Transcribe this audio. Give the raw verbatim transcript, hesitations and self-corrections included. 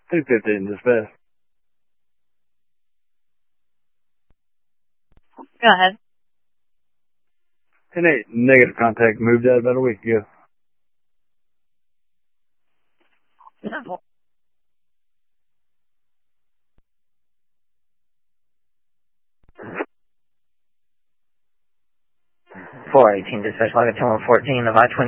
two fifteen, dispatch. Go ahead. ten eight, negative contact, moved out about a week ago. No. four eighteen, dispatch, log at ten one fourteen of I twenty.